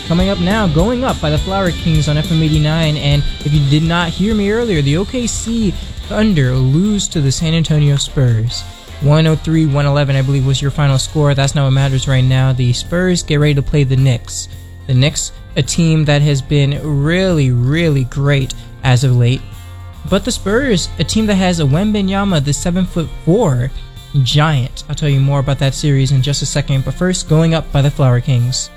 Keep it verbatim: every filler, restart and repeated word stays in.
Coming up now, going up by the Flower Kings on F M eighty-nine, and if you did not hear me earlier, the O K C Thunder lose to the San Antonio Spurs. one oh three one eleven, I believe, was your final score. That's not what matters right now. The Spurs get ready to play the Knicks. The Knicks, a team that has been really, really great as of late. But the Spurs, a team that has a Wembanyama, the seven foot four giant. I'll tell you more about that series in just a second, but first, going up by the Flower Kings.